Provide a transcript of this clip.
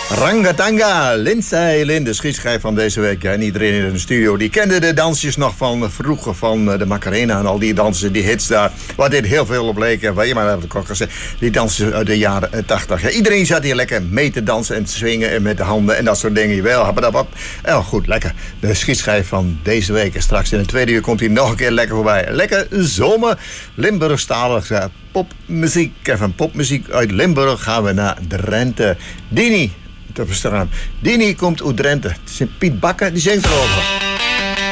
Rangatanga, Lindsay Lin, de schietschijf van deze week. En iedereen in de studio die kende de dansjes nog van vroeger, van de Macarena en al die dansen, die hits daar. Waar dit heel veel op leek. Waar je maar hebt ook gezegd, die dansen uit de jaren 80. Ja, iedereen zat hier lekker mee te dansen en te swingen en met de handen en dat soort dingen. Wel, goed, lekker. De schietschijf van deze week. En straks in het tweede uur komt hij nog een keer lekker voorbij. Lekker zomer, Limburgstalig popmuziek. En van popmuziek uit Limburg gaan we naar Drenthe. Dini. Dini komt uit Drenthe. Piet Bakker, die zingt erover.